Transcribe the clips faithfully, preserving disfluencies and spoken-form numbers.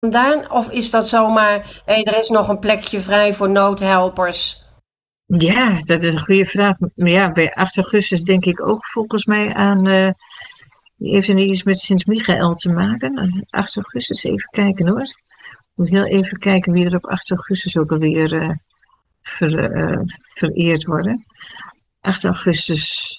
vandaan? Of is dat zomaar, hé, er is nog een plekje vrij voor noodhelpers? Ja, dat is een goede vraag. Maar ja, bij acht augustus denk ik ook volgens mij aan. eh, die heeft er niet iets met Sint-Michael te maken. acht augustus, even kijken hoor. Moet heel even kijken wie er op acht augustus ook alweer eh, ver, eh, vereerd worden. acht augustus.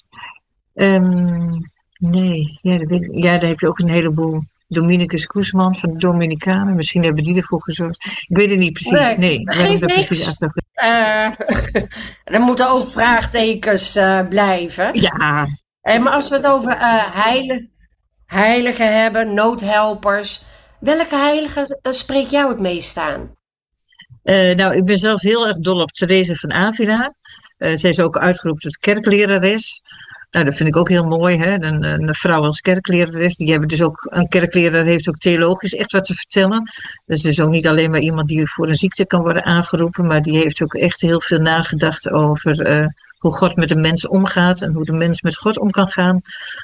Ehm, nee, ja, dat weet ik- ja, daar heb je ook een heleboel. Dominicus Koesman van de Dominicanen. Misschien hebben die ervoor gezorgd. Ik weet het niet precies. Nee, Nee, dat waarom geeft dat precies niks. acht augustus. Eh, er moeten ook vraagtekens eh, blijven. Ja, Eh, maar als we het over eh, heilig, heiligen hebben, noodhelpers. Welke heilige eh, spreekt jou het meest aan? Eh, nou, ik ben zelf heel erg dol op Therese van Avila. Eh, zij is ook uitgeroepen tot kerklerares. Nou, dat vind ik ook heel mooi, hè? Een, een vrouw als kerklerares. Die hebben dus ook, een kerkleraar heeft ook theologisch echt wat te vertellen. Dat is dus ook niet alleen maar iemand die voor een ziekte kan worden aangeroepen, maar die heeft ook echt heel veel nagedacht over eh, hoe God met de mens omgaat en hoe de mens met God om kan gaan.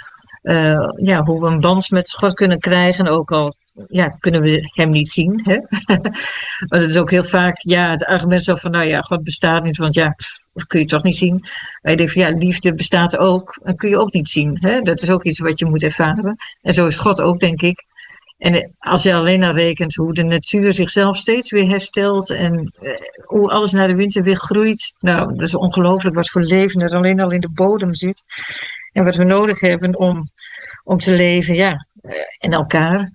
Eh, ja, hoe we een band met God kunnen krijgen, ook al ja, kunnen we hem niet zien. Hè? Maar dat is ook heel vaak ja, het argument zo van, nou ja, God bestaat niet, want ja, pff, dat kun je toch niet zien. En je denkt van, ja, liefde bestaat ook, en kun je ook niet zien. Hè? Dat is ook iets wat je moet ervaren. En zo is God ook, denk ik. En als je alleen al rekent hoe de natuur zichzelf steeds weer herstelt en eh, hoe alles na de winter weer groeit. Nou, dat is ongelooflijk wat voor leven er alleen al in de bodem zit. En wat we nodig hebben om, om te leven, ja, eh, en elkaar.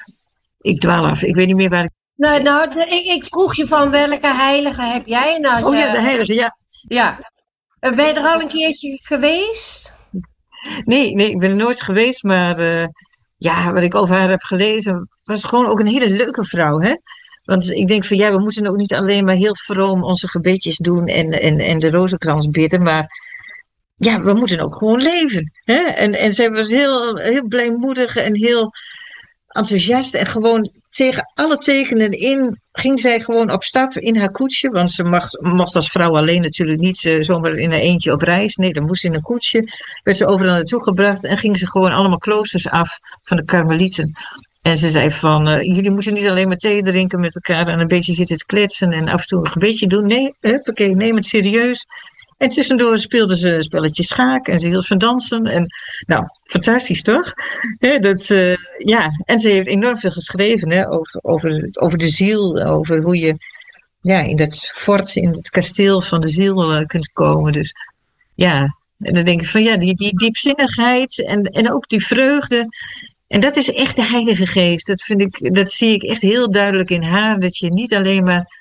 Ik dwaal af, ik weet niet meer waar ik... Nou, nou de- ik, ik vroeg je van welke heilige heb jij? Nou, Oh ja, de je, heilige, ja. ja. Eh, Ben je er al een keertje geweest? Nee, nee, ik ben er nooit geweest, maar eh, ja, wat ik over haar heb gelezen, was gewoon ook een hele leuke vrouw, hè? Want ik denk van ja, we moeten ook niet alleen maar heel vroom onze gebedjes doen en, en, en de rozenkrans bidden, maar ja, we moeten ook gewoon leven. Hè? En, en zij was heel, heel blijmoedig en heel enthousiast en gewoon tegen alle tekenen in ging zij gewoon op stap in haar koetsje. Want ze mag, mocht als vrouw alleen natuurlijk niet eh, zomaar in haar eentje op reis. Nee, dan moest ze in een koetsje. Werd ze overal naartoe gebracht en ging ze gewoon allemaal kloosters af van de Karmelieten. En ze zei van, eh, jullie moeten niet alleen maar thee drinken met elkaar en een beetje zitten te kletsen en af en toe een gebedje doen. Nee, huppakee, neem het serieus. En tussendoor speelde ze een spelletje schaak en ze hield van dansen. En, nou, fantastisch toch? Hè, dat, eh, ja. En ze heeft enorm veel geschreven hè, over, over, over de ziel, over hoe je ja, in dat fort, in het kasteel van de ziel eh, kunt komen. Dus ja, en dan denk ik van ja, die, die diepzinnigheid en, en ook die vreugde. En dat is echt de Heilige Geest. Dat vind ik, dat zie ik echt heel duidelijk in haar. Dat je niet alleen maar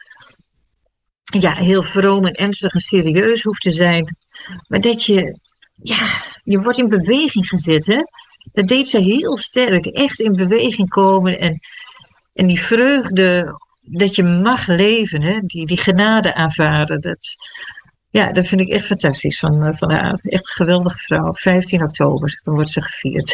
ja, heel vroom en ernstig en serieus hoeft te zijn. Maar dat je, ja, je wordt in beweging gezet, hè. Dat deed ze heel sterk. Echt in beweging komen. En, en die vreugde dat je mag leven, hè. Die, die genade aanvaarden. Dat, ja, dat vind ik echt fantastisch van, eh, van haar. Echt een geweldige vrouw. vijftien oktober, dan wordt ze gevierd.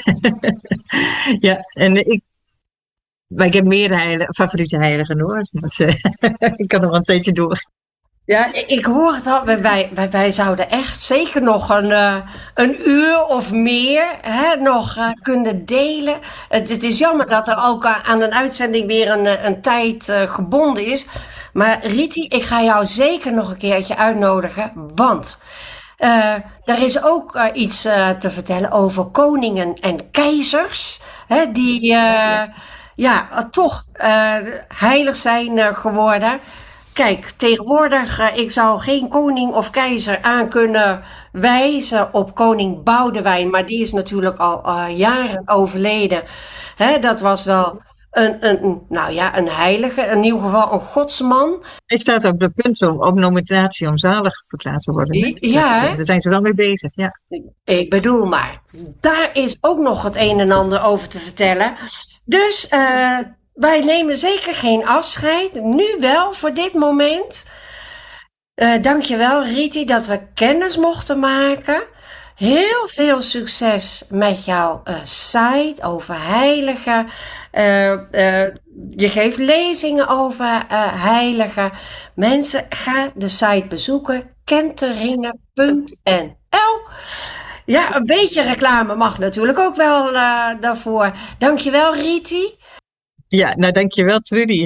Ja, en ik, maar ik heb meer heilige, favoriete heiligen hoor. Dat, eh, ik kan er wel een tijdje door. Ja, ik, ik hoor het al. Wij, wij, wij wij zouden echt zeker nog een, eh, een uur of meer hè, nog eh, kunnen delen. Het, het is jammer dat er ook a- aan een uitzending weer een, eh, een tijd eh, gebonden is. Maar Riti, ik ga jou zeker nog een keertje uitnodigen. Want eh, er is ook eh, iets eh, te vertellen over koningen en keizers. Hè, die eh, ja, eh, toch eh, heilig zijn eh, geworden. Kijk, tegenwoordig, eh, ik zou geen koning of keizer aan kunnen wijzen op koning Boudewijn, maar die is natuurlijk al eh, jaren overleden. Hè, dat was wel een, een, een, nou ja, een heilige, in ieder geval een godsman. Hij staat op de punt om op nominatie om zalig verklaard te worden. Hè? Ja, Dat, hè? eh, daar zijn ze wel mee bezig. Ja. Ik bedoel maar, daar is ook nog het een en ander over te vertellen. Dus eh, wij nemen zeker geen afscheid, nu wel voor dit moment. Uh, dankjewel Riti dat we kennis mochten maken. Heel veel succes met jouw uh, site over heiligen. Uh, uh, je geeft lezingen over uh, heiligen. Mensen, ga de site bezoeken. kenteringen punt n l. Ja, een beetje reclame mag natuurlijk ook wel uh, daarvoor. Dankjewel Riti. Ja, nou dankjewel Trudy.